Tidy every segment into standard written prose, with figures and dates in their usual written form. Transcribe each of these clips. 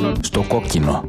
Στο κόκκινο.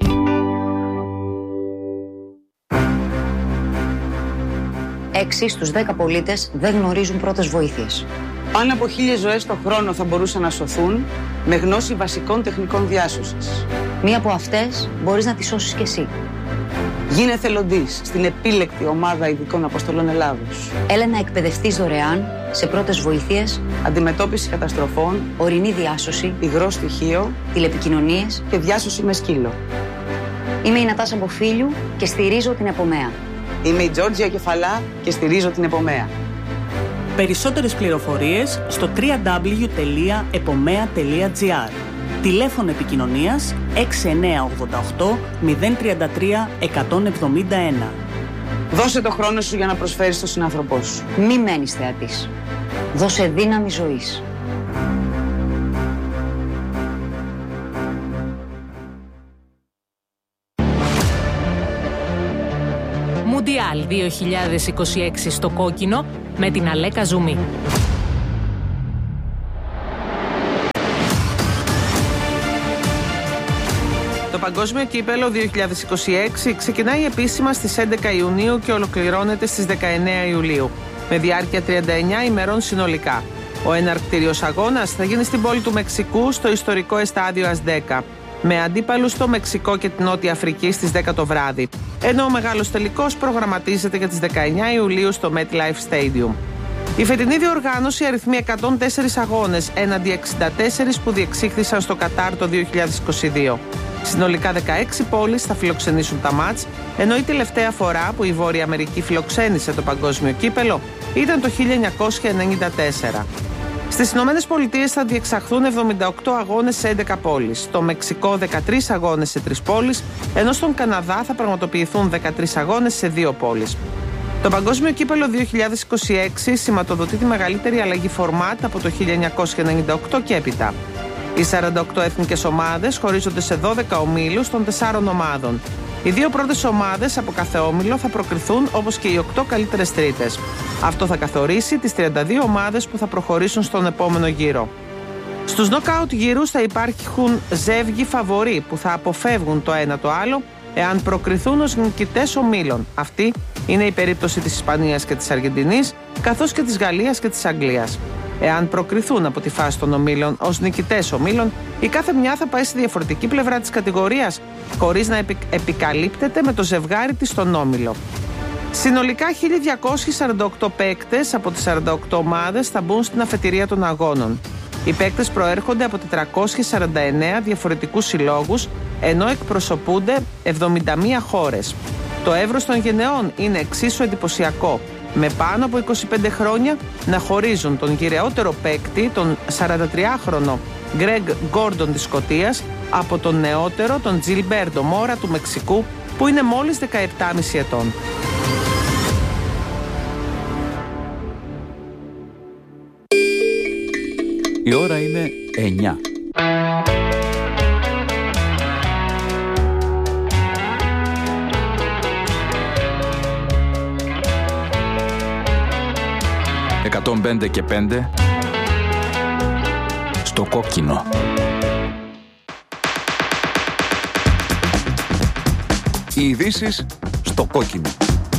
Έξι στους 10 πολίτες δεν γνωρίζουν πρώτες βοήθειες. Πάνω από 1.000 ζωές το χρόνο θα μπορούσαν να σωθούν με γνώση βασικών τεχνικών διάσωσης. Μία από αυτές μπορείς να τη σώσεις κι εσύ. Γίνε εθελοντής στην επίλεκτη ομάδα ειδικών αποστολών Ελλάδος. Έλα να εκπαιδευτείς δωρεάν σε πρώτες βοήθειες, αντιμετώπιση καταστροφών, ορεινή διάσωση, υγρό στοιχείο, τηλεπικοινωνίες και διάσωση με σκύλο. Είμαι η Νατάσα Μποφίλιου και στηρίζω την Επομέα. Είμαι η Τζόρτζια Κεφαλά και στηρίζω την Επομέα. Περισσότερες πληροφορίες στο www.epomea.gr. Τηλέφωνο επικοινωνίας 6988 033 171. Δώσε το χρόνο σου για να προσφέρεις στον συνάνθρωπό σου. Μη μένεις θεατής. Δώσε δύναμη ζωής. Μουντιάλ 2026 στο κόκκινο με την Αλέκα Ζουμί. Το Παγκόσμιο Κύπελλο 2026 ξεκινάει επίσημα στις 11 Ιουνίου και ολοκληρώνεται στις 19 Ιουλίου, με διάρκεια 39 ημερών συνολικά. Ο εναρκτήριος αγώνας θα γίνει στην πόλη του Μεξικού στο ιστορικό εστάδιο Αζντέκα, με αντίπαλους το Μεξικό και την Νότια Αφρική στις 10 το βράδυ, ενώ ο μεγάλος τελικός προγραμματίζεται για τις 19 Ιουλίου στο MetLife Stadium. Η φετινή διοργάνωση αριθμεί 104 αγώνες έναντι 64 που διεξήχθησαν στο Κατάρ το 2022. Συνολικά 16 πόλεις θα φιλοξενήσουν τα μάτς, ενώ η τελευταία φορά που η Βόρεια Αμερική φιλοξένησε το Παγκόσμιο Κύπελλο ήταν το 1994. Στις Ηνωμένες Πολιτείες θα διεξαχθούν 78 αγώνες σε 11 πόλεις, στο Μεξικό 13 αγώνες σε 3 πόλεις, ενώ στον Καναδά θα πραγματοποιηθούν 13 αγώνες σε 2 πόλεις. Το Παγκόσμιο Κύπελλο 2026 σηματοδοτεί τη μεγαλύτερη αλλαγή φορμάτ από το 1998 και έπειτα. Οι 48 εθνικές ομάδες χωρίζονται σε 12 ομίλους των 4 ομάδων. Οι 2 πρώτες ομάδες από κάθε όμιλο θα προκριθούν όπως και οι 8 καλύτερες τρίτες. Αυτό θα καθορίσει τις 32 ομάδες που θα προχωρήσουν στον επόμενο γύρο. Στους νοκάουτ γύρους θα υπάρχουν ζεύγοι φαβορί που θα αποφεύγουν το ένα το άλλο εάν προκριθούν ως νικητές ομίλων. Αυτή είναι η περίπτωση της Ισπανίας και της Αργεντινής, καθώς και της Γαλλίας και της Αγγλίας. Εάν προκριθούν από τη φάση των ομίλων ως νικητές ομίλων, η κάθε μια θα πάει στη διαφορετική πλευρά της κατηγορίας, χωρίς να επικαλύπτεται με το ζευγάρι της στον όμιλο. Συνολικά 1.248 παίκτες από τις 48 ομάδες θα μπουν στην αφετηρία των αγώνων. Οι παίκτες προέρχονται από 449 διαφορετικούς συλλόγους, ενώ εκπροσωπούνται 71 χώρες. Το εύρος των γενεών είναι εξίσου εντυπωσιακό, με πάνω από 25 χρόνια να χωρίζουν τον γυραιότερο παίκτη, τον 43χρονο Γκρέγκ Γκόρντον της Σκωτίας, από τον νεότερο, τον Τζιλμπέρτο Μόρα του Μεξικού, που είναι μόλις 17,5 ετών. Η ώρα είναι 9. «105 και 5» στο κόκκινο. Οι ειδήσεις στο κόκκινο.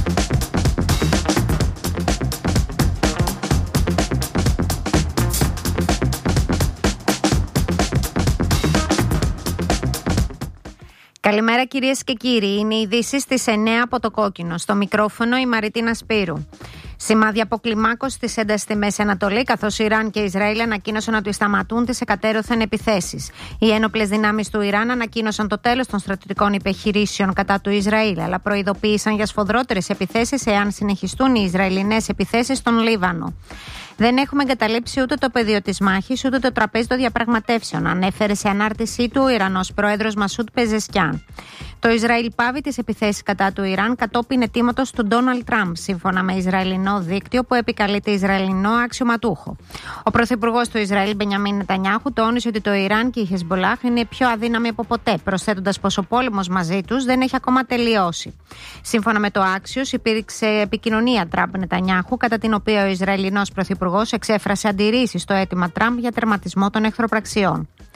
Καλημέρα κυρίες και κύριοι, είναι οι ειδήσεις στις 9 από το κόκκινο. Στο μικρόφωνο η Μαριτίνα Σπύρου. Σημάδια αποκλιμάκωση της έντασης στη Μέση Ανατολή, καθώς Ιράν και Ισραήλ ανακοίνωσαν ότι σταματούν τις εκατέρωθεν επιθέσεις. Οι ένοπλες δυνάμεις του Ιράν ανακοίνωσαν το τέλος των στρατιωτικών επιχειρήσεων κατά του Ισραήλ, αλλά προειδοποίησαν για σφοδρότερες επιθέσεις εάν συνεχιστούν οι Ισραηλινές επιθέσεις στον Λίβανο. Δεν έχουμε εγκαταλείψει ούτε το πεδίο της μάχης, ούτε το τραπέζι των διαπραγματεύσεων, ανέφερε σε ανάρτησή του ο Ιρανός πρόεδρος Μασούντ Πεζεσκιάν. Το Ισραήλ πάβει τις επιθέσεις κατά του Ιράν κατόπιν αιτήματος του Ντόναλντ Τραμπ, σύμφωνα με Ισραηλινό δίκτυο που επικαλείται Ισραηλινό αξιωματούχο. Ο πρωθυπουργός του Ισραήλ, Μπενιαμίν Νετανιάχου, τόνισε ότι το Ιράν και η Χεσμπολάχ είναι πιο αδύναμοι από ποτέ, προσθέτοντας πως ο πόλεμος μαζί τους δεν έχει ακόμα τελειώσει. Σύμφωνα με το Axios, υπήρξε επικοινωνία Τραμπ-Νετανιάχου, κατά την οποία ο Ισραηλινός πρωθυπουργός εξέφρασε αντιρρήσεις στο αίτημα Τραμπ για τερματισμό των εχθροπραξιών.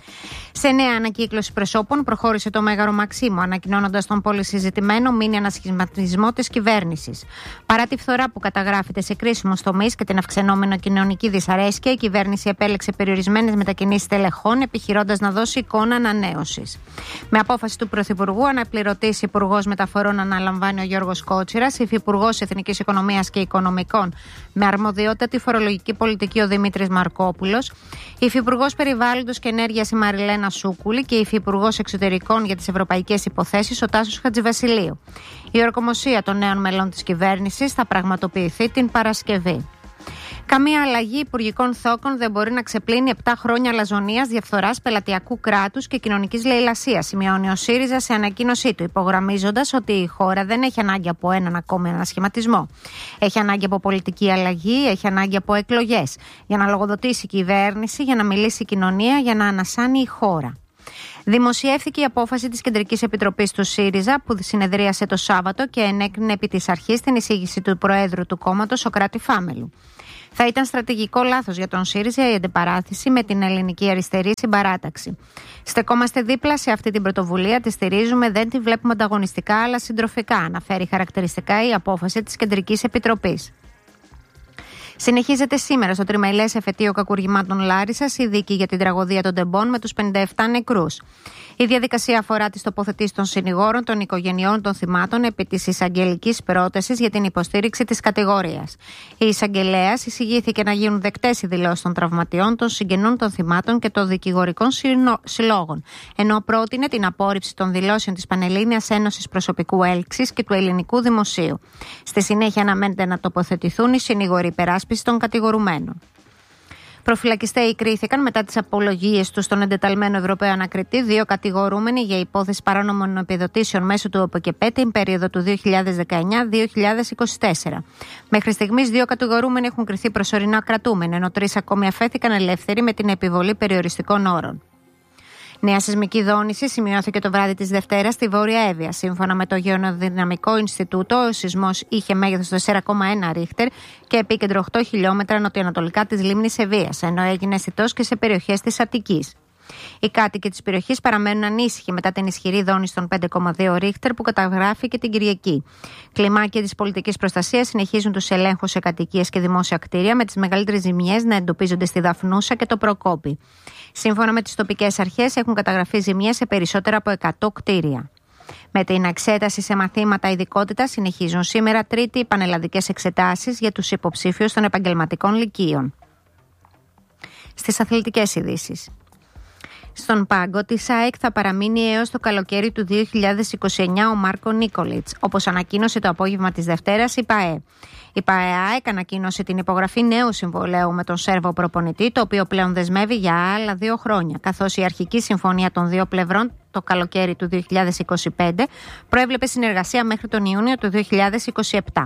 Σε νέα ανακύκλωση προσώπων προχώρησε το Μέγαρο Μαξίμου, ανακοινώνοντας τον πολυσυζητημένο μίνι ανασχηματισμό της κυβέρνησης. Παρά τη φθορά που καταγράφεται σε κρίσιμους τομείς και την αυξανόμενη κοινωνική δυσαρέσκεια, η κυβέρνηση επέλεξε περιορισμένες μετακινήσεις τελεχών, επιχειρώντας να δώσει εικόνα ανανέωσης. Με απόφαση του Πρωθυπουργού, αναπληρωτής Υπουργός Μεταφορών αναλαμβάνει ο Γιώργος Κότσιρας, Υφυπουργός Εθνικής Οικονομίας και Οικονομικών με αρμοδιότητα τη φορολογική πολιτική ο Δημήτρης Μαρκόπουλος, Υφυπουργός Περιβάλλοντος και Ενέργειας η Μαριλένα Σούκουλη και Υφυπουργός Εξωτερικών για τις Ευρωπαϊκές Υποθέσεις ο Τάσος Χατζηβασιλείου. Η ορκομοσία των νέων μελών της κυβέρνησης θα πραγματοποιηθεί την Παρασκευή. Καμία αλλαγή υπουργικών θόκων δεν μπορεί να ξεπλύνει 7 χρόνια αλαζονίας, διαφθοράς, πελατειακού κράτους και κοινωνικής λαιλασίας, σημειώνει ο ΣΥΡΙΖΑ σε ανακοίνωσή του, υπογραμμίζοντας ότι η χώρα δεν έχει ανάγκη από έναν ακόμη ανασχηματισμό. Έχει ανάγκη από πολιτική αλλαγή, έχει ανάγκη από εκλογές. Για να λογοδοτήσει η κυβέρνηση, για να μιλήσει η κοινωνία, για να ανασάνει η χώρα. Δημοσιεύθηκε η απόφαση της Κεντρικής Επιτροπής του ΣΥΡΙΖΑ που συνεδρίασε το Σάββατο και ενέκρινε επί της αρχής την εισήγηση του Προέδρου του κόμματος Σωκράτη Φάμελου. Θα ήταν στρατηγικό λάθος για τον ΣΥΡΙΖΑ η αντιπαράθεση με την ελληνική αριστερή συμπαράταξη. Στεκόμαστε δίπλα σε αυτή την πρωτοβουλία, τη στηρίζουμε, δεν τη βλέπουμε ανταγωνιστικά αλλά συντροφικά, αναφέρει χαρακτηριστικά η απόφαση της Κεντρικής Επιτροπής. Συνεχίζεται σήμερα στο τριμελές εφετείο κακουργημάτων Λάρισσας η δίκη για την τραγωδία των Τεμπών με τους 57 νεκρούς. Η διαδικασία αφορά τις τοποθετήσεις των συνηγόρων των οικογενειών των θυμάτων επί της εισαγγελικής πρότασης για την υποστήριξη της κατηγορίας. Η εισαγγελέας εισηγήθηκε να γίνουν δεκτές οι δηλώσεις των τραυματιών, των συγγενών των θυμάτων και των δικηγορικών συλλόγων, ενώ πρότεινε την απόρριψη των δηλώσεων της Πανελλήνιας Ένωσης Προσωπικού Έλξης και του Ελληνικού Δημοσίου. Στη συνέχεια αναμένεται να τοποθετηθούν οι συνήγοροι υπεράσπιση των κατηγορουμένων. Προφυλακιστέοι κρίθηκαν μετά τις απολογίες τους στον εντεταλμένο Ευρωπαίο Ανακριτή 2 κατηγορούμενοι για υπόθεση παράνομων επιδοτήσεων μέσω του ΟΠΚΕΠ την περίοδο του 2019-2024. Μέχρι στιγμής 2 κατηγορούμενοι έχουν κριθεί προσωρινά κρατούμενοι, ενώ 3 ακόμη αφέθηκαν ελεύθεροι με την επιβολή περιοριστικών όρων. Νέα σεισμική δόνηση σημειώθηκε το βράδυ της Δευτέρας στη Βόρεια Εύβοια. Σύμφωνα με το Γεωνοδυναμικό Ινστιτούτο, ο σεισμός είχε μέγεθος 4,1 ρίχτερ και επίκεντρο 8 χιλιόμετρα νοτιοανατολικά της λίμνης Ευβοίας, ενώ έγινε αισθητός και σε περιοχές της Αττικής. Οι κάτοικοι της περιοχής παραμένουν ανήσυχοι μετά την ισχυρή δόνηση των 5,2 ρίχτερ που καταγράφηκε την Κυριακή. Κλιμάκια της πολιτικής προστασίας συνεχίζουν τους ελέγχους σε κατοικίες και δημόσια κτίρια, με τις μεγαλύτερες ζημιές να εντοπίζονται στη Δαφνούσα και το Προκόπη. Σύμφωνα με τις τοπικές αρχές, έχουν καταγραφεί ζημιές σε περισσότερα από 100 κτίρια. Με την εξέταση σε μαθήματα ειδικότητα συνεχίζουν σήμερα τρίτη οι πανελλαδικές εξετάσεις για τους υποψήφιους των επαγγελματικών λυκείων. Στις αθλητικές ειδήσεις. Στον πάγκο της ΑΕΚ θα παραμείνει έως το καλοκαίρι του 2029 ο Μάρκο Νίκολιτς, όπως ανακοίνωσε το απόγευμα της Δευτέρας η ΠΑΕ. Η ΠΑΕ ανακοίνωσε την υπογραφή νέου συμβολαίου με τον Σέρβο προπονητή, το οποίο πλέον δεσμεύει για άλλα 2 χρόνια, καθώς η αρχική συμφωνία των 2 πλευρών το καλοκαίρι του 2025 προέβλεπε συνεργασία μέχρι τον Ιούνιο του 2027.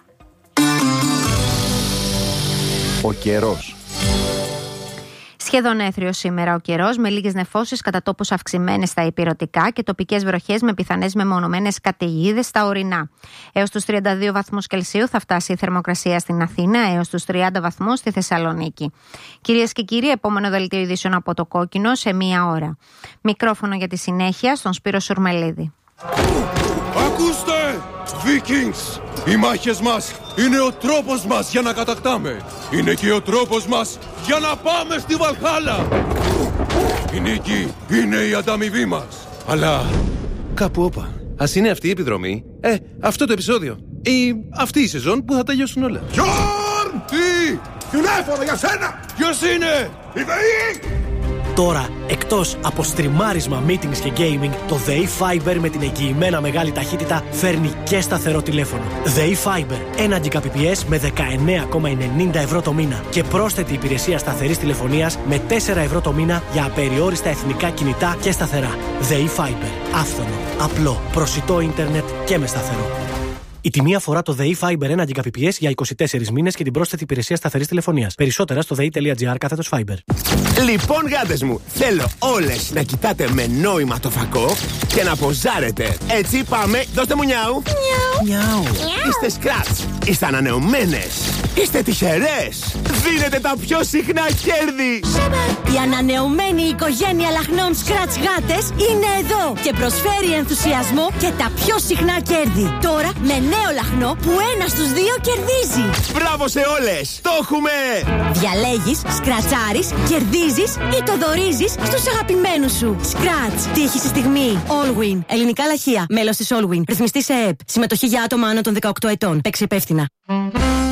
Ο καιρός. Σχεδόν έθριο σήμερα ο καιρός, με λίγες νεφώσεις κατά τόπους αυξημένες στα ηπειρωτικά και τοπικές βροχές με πιθανές μεμονωμένες καταιγίδες στα ορεινά. Έως τους 32 βαθμούς Κελσίου θα φτάσει η θερμοκρασία στην Αθήνα, έως τους 30 βαθμούς στη Θεσσαλονίκη. Κυρίες και κύριοι, επόμενο δελτίο ειδήσεων από το Κόκκινο σε 1 ώρα. Μικρόφωνο για τη συνέχεια στον Σπύρο Σουρμελίδη. Ακούστε, Vikings! Οι μάχες μας είναι ο τρόπος μας για να κατακτάμε. Είναι και ο τρόπος μας για να πάμε στη Βαλχάλα. Η νίκη είναι η ανταμοιβή μας. Αλλά κάπου όπα. Ας είναι αυτή η επιδρομή, αυτό το επεισόδιο ή αυτή η σεζόν που θα τελειώσουν όλα. Γιόρν! Τι! Τηλέφωνο για σένα! Ποιος είναι? Η ΔΕΗ! Τώρα, εκτός από στριμάρισμα, meetings και gaming, το ΔΕΗ Fiber με την εγγυημένα μεγάλη ταχύτητα φέρνει και σταθερό τηλέφωνο. ΔΕΗ Fiber, 1 Gbps με 19,90 ευρώ το μήνα και πρόσθετη υπηρεσία σταθερής τηλεφωνίας με 4 ευρώ το μήνα για απεριόριστα εθνικά κινητά και σταθερά. ΔΕΗ Fiber, άφθονο, απλό, προσιτό ίντερνετ και με σταθερό. Η τιμή αφορά το ΔΕΗ Fiber 1 Gbps για 24 μήνες και την πρόσθετη υπηρεσία σταθερής τηλεφωνίας. Περισσότερα στο dei.gr/Fiber. Λοιπόν, γάτες μου, θέλω όλες να κοιτάτε με νόημα το φακό και να ποζάρετε. Έτσι, πάμε, δώστε μου νιάου. Νιάου. Είστε σκράτς, είστε ανανεωμένες. Είστε τυχερές! Δίνετε τα πιο συχνά κέρδη! Η ανανεωμένη οικογένεια λαχνών Scratch γάτες είναι εδώ και προσφέρει ενθουσιασμό και τα πιο συχνά κέρδη. Τώρα με νέο λαχνό που 1 στους 2 κερδίζει. Μπράβο σε όλες! Το έχουμε! Διαλέγεις, σκρατσάρεις, κερδίζεις ή το δωρίζεις στους αγαπημένους σου. Scratch. Τύχη στη στιγμή. Allwin. Ελληνικά λαχεία. Μέλος της Allwin. Ρυθμιστή σε ΕΕΠ. Συμμετοχή για άτομα άνω των 18 ετών. Παίξε υπεύθυνα.